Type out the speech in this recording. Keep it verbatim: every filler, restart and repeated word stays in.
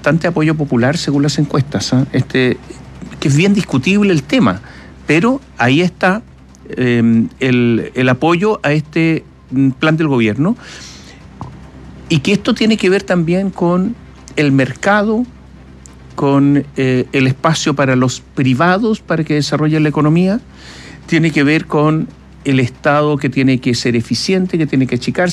bastante apoyo popular según las encuestas, ¿eh? Este, que es bien discutible el tema, pero ahí está eh, el, el apoyo a este plan del gobierno, y que esto tiene que ver también con el mercado, con eh, el espacio para los privados para que desarrollen la economía, tiene que ver con el Estado que tiene que ser eficiente, que tiene que achicarse,